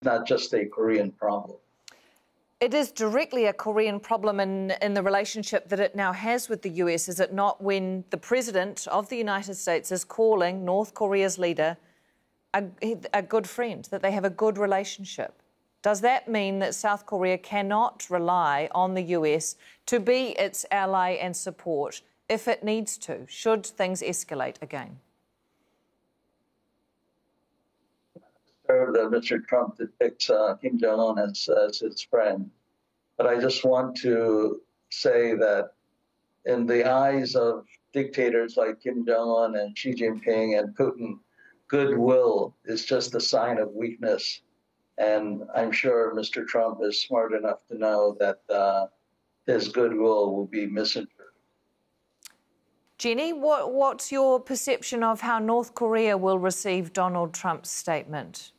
not just a Korean problem. It is directly a Korean problem in the relationship that it now has with the US, is it not, when the President of the United States is calling North Korea's leader a good friend, that they have a good relationship? Does that mean that South Korea cannot rely on the US to be its ally and support if it needs to, should things escalate again? That Mr. Trump depicts Kim Jong-un as his friend. But I just want to say that in the eyes of dictators like Kim Jong-un and Xi Jinping and Putin, goodwill is just a sign of weakness. And I'm sure Mr. Trump is smart enough to know that his goodwill will be misinterpreted. Jenny, what's your perception of how North Korea will receive Donald Trump's statement?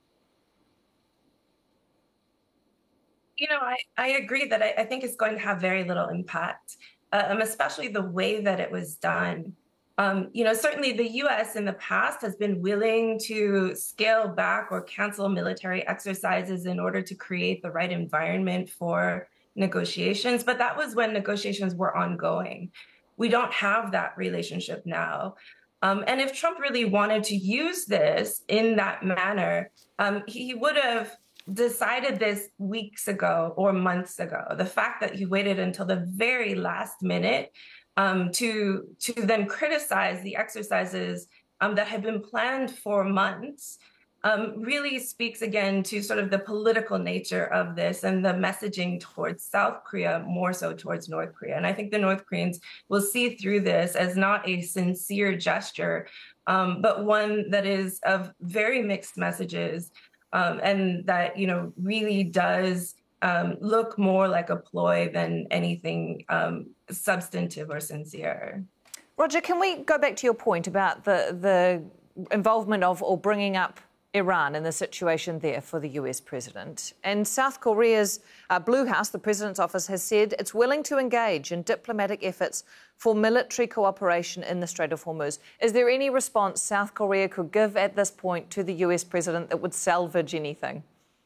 You know, I agree that I think it's going to have very little impact, especially the way that it was done. You know, certainly the U.S. in the past has been willing to scale back or cancel military exercises in order to create the right environment for negotiations. But that was when negotiations were ongoing. We don't have that relationship now. And if Trump really wanted to use this in that manner, he would have decided this weeks ago or months ago. The fact that he waited until the very last minute to then criticize the exercises that had been planned for months really speaks again to sort of the political nature of this and the messaging towards South Korea, more so towards North Korea. And I think the North Koreans will see through this as not a sincere gesture, but one that is of very mixed messages, and that, you know, really does look more like a ploy than anything substantive or sincere. Roger, can we go back to your point about the involvement of or bringing up Iran and the situation there for the US president? And South Korea's Blue House, the president's office, has said it's willing to engage in diplomatic efforts for military cooperation in the Strait of Hormuz. Is there any response South Korea could give at this point to the US president that would salvage anything?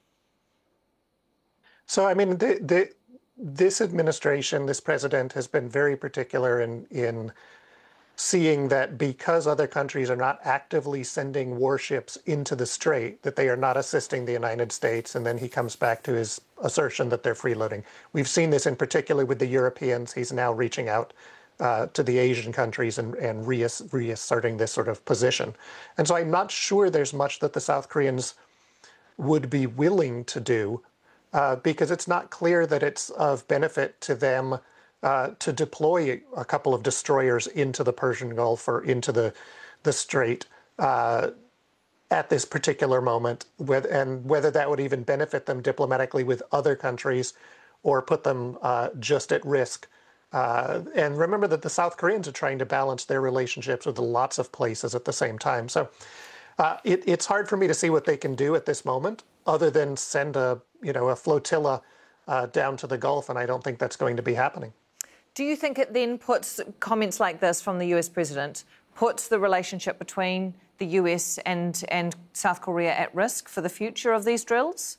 So, I mean, this administration, this president has been very particular in seeing that because other countries are not actively sending warships into the strait, that they are not assisting the United States. And then he comes back to his assertion that they're freeloading. We've seen this in particular with the Europeans. He's now reaching out to the Asian countries and reasserting this sort of position. And so I'm not sure there's much that the South Koreans would be willing to do because it's not clear that it's of benefit to them to deploy a couple of destroyers into the Persian Gulf or into the Strait at this particular moment, and whether that would even benefit them diplomatically with other countries or put them just at risk. And remember that the South Koreans are trying to balance their relationships with lots of places at the same time. So it's hard for me to see what they can do at this moment other than send a flotilla down to the Gulf, and I don't think that's going to be happening. Do you think it then puts comments like this from the US president, puts the relationship between the US and South Korea at risk for the future of these drills?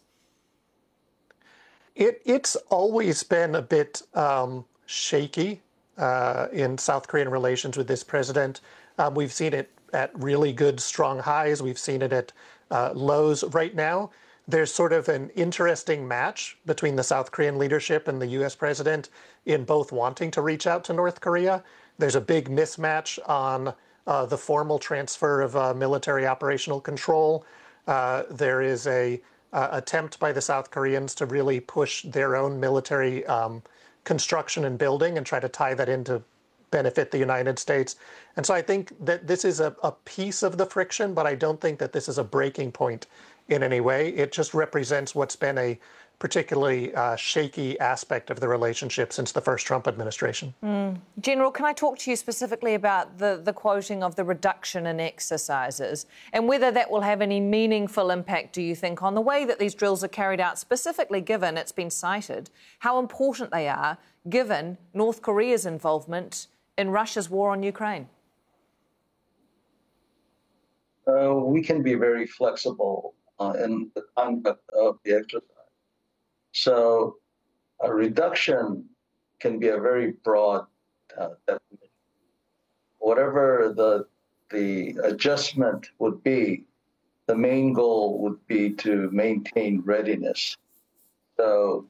It's always been a bit shaky in South Korean relations with this president. We've seen it at really good, strong highs. We've seen it at lows. Right now, there's sort of an interesting match between the South Korean leadership and the U.S. president in both wanting to reach out to North Korea. There's a big mismatch on the formal transfer of military operational control. There is a attempt by the South Koreans to really push their own military construction and building and try to tie that into benefit the United States. And so I think that this is a piece of the friction, but I don't think that this is a breaking point in any way. It just represents what's been a particularly shaky aspect of the relationship since the first Trump administration. General, can I talk to you specifically about the quoting of the reduction in exercises and whether that will have any meaningful impact, do you think, on the way that these drills are carried out, specifically given it's been cited how important they are given North Korea's involvement in Russia's war on Ukraine? We can be very flexible in the conduct of the exercise. So a reduction can be a very broad definition. Whatever the adjustment would be, the main goal would be to maintain readiness. So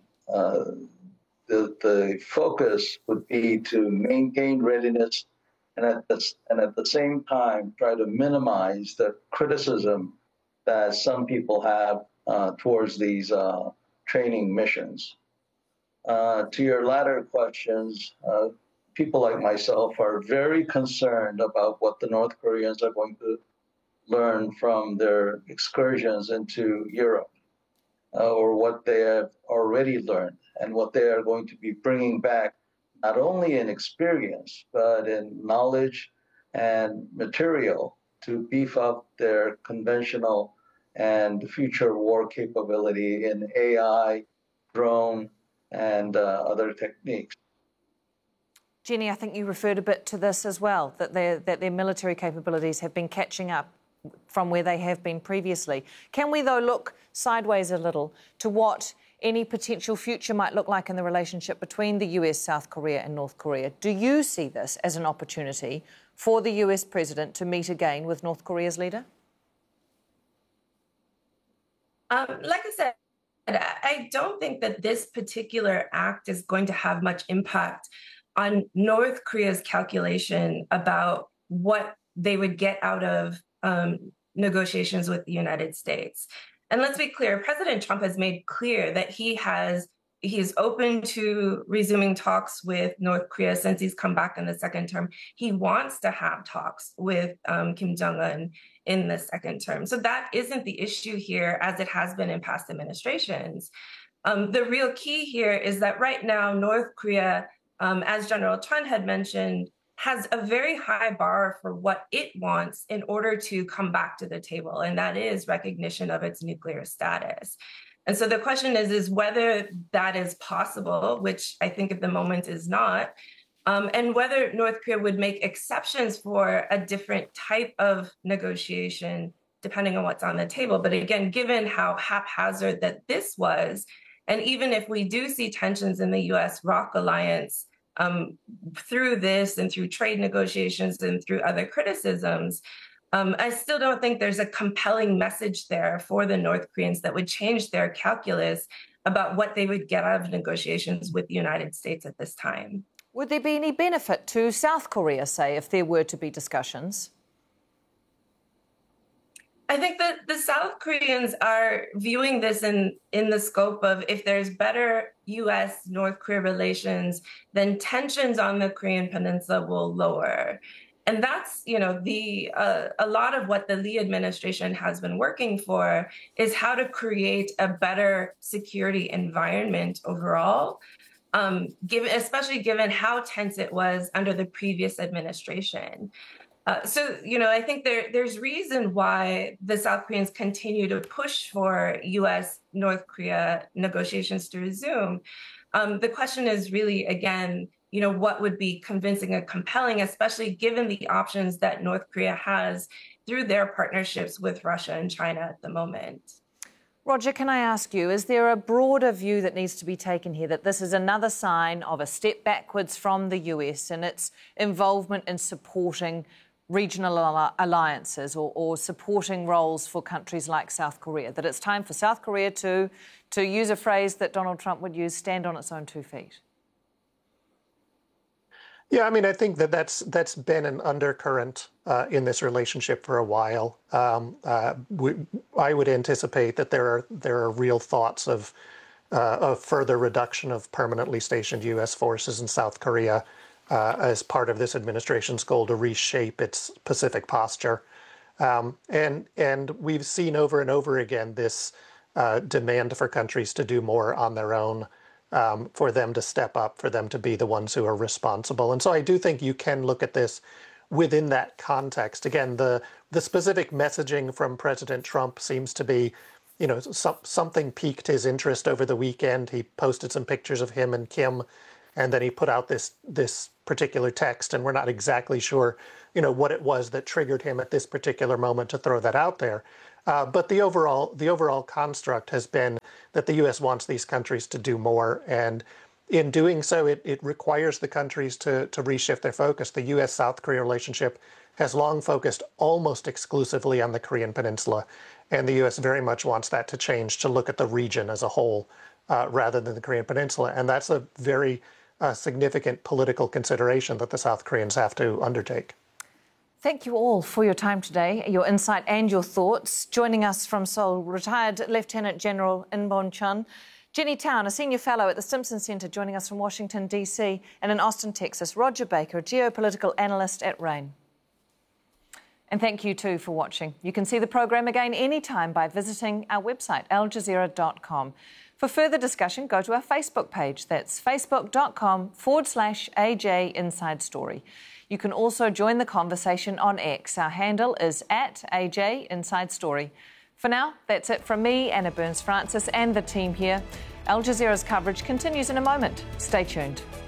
the focus would be to maintain readiness and at the same time try to minimize the criticism that some people have towards these training missions. To your latter questions, people like myself are very concerned about what the North Koreans are going to learn from their excursions into Europe, or what they have already learned and what they are going to be bringing back, not only in experience, but in knowledge and material to beef up their conventional and future war capability in AI, drone, and other techniques. Jenny, I think you referred a bit to this as well, that their military capabilities have been catching up from where they have been previously. Can we, though, look sideways a little to what any potential future might look like in the relationship between the US, South Korea and North Korea? Do you see this as an opportunity for the US president to meet again with North Korea's leader? Like I said, I don't think that this particular act is going to have much impact on North Korea's calculation about what they would get out of negotiations with the United States. And let's be clear, President Trump has made clear that he is open to resuming talks with North Korea since he's come back in the second term. He wants to have talks with Kim Jong-un in the second term. So that isn't the issue here as it has been in past administrations. The real key here is that right now, North Korea, as General Chun had mentioned, has a very high bar for what it wants in order to come back to the table, and that is recognition of its nuclear status. And so the question is whether that is possible, which I think at the moment is not, and whether North Korea would make exceptions for a different type of negotiation, depending on what's on the table. But again, given how haphazard that this was, and even if we do see tensions in the US-ROC alliance through this and through trade negotiations and through other criticisms, I still don't think there's a compelling message there for the North Koreans that would change their calculus about what they would get out of negotiations with the United States at this time. Would there be any benefit to South Korea, say, if there were to be discussions? I think that the South Koreans are viewing this in the scope of if there's better U.S.-North Korea relations, then tensions on the Korean Peninsula will lower. And that's, a lot of what the Lee administration has been working for is how to create a better security environment overall, especially given how tense it was under the previous administration. So, I think there's reason why the South Koreans continue to push for U.S.-North Korea negotiations to resume. The question is really, again, what would be convincing and compelling, especially given the options that North Korea has through their partnerships with Russia and China at the moment. Roger, can I ask you, is there a broader view that needs to be taken here, that this is another sign of a step backwards from the US and its involvement in supporting regional alliances or supporting roles for countries like South Korea, that it's time for South Korea to use a phrase that Donald Trump would use, stand on its own 2 feet? Yeah, I mean, I think that's been an undercurrent in this relationship for a while. I would anticipate that there are real thoughts of further reduction of permanently stationed U.S. forces in South Korea as part of this administration's goal to reshape its Pacific posture. And we've seen over and over again this demand for countries to do more on their own, for them to step up, for them to be the ones who are responsible. And so I do think you can look at this within that context. Again, the specific messaging from President Trump seems to be, something piqued his interest over the weekend. He posted some pictures of him and Kim, and then he put out this particular text, and we're not exactly sure, what it was that triggered him at this particular moment to throw that out there. But the overall construct has been that the U.S. wants these countries to do more. And in doing so, it requires the countries to reshift their focus. The U.S.-South Korea relationship has long focused almost exclusively on the Korean Peninsula. And the U.S. very much wants that to change, to look at the region as a whole rather than the Korean Peninsula. And that's a very significant political consideration that the South Koreans have to undertake. Thank you all for your time today, your insight and your thoughts. Joining us from Seoul, retired Lieutenant General In-beom Chun, Jenny Town, a senior fellow at the Simpson Center, joining us from Washington, D.C., and in Austin, Texas, Roger Baker, a geopolitical analyst at RANE. And thank you, too, for watching. You can see the program again anytime by visiting our website, aljazeera.com. For further discussion, go to our Facebook page. That's facebook.com/AJ Inside Story. You can also join the conversation on X. Our handle is @AJ Inside Story. For now, that's it from me, Anna Burns-Francis, and the team here. Al Jazeera's coverage continues in a moment. Stay tuned.